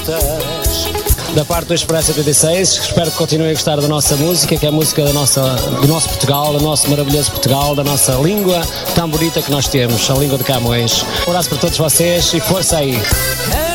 bonitas. Da parte do Expresso 86, espero que continuem a gostar da nossa música, que é a música do nosso Portugal, do nosso maravilhoso Portugal, da nossa língua tão bonita que nós temos, a língua de Camões. Um abraço para todos vocês e força aí!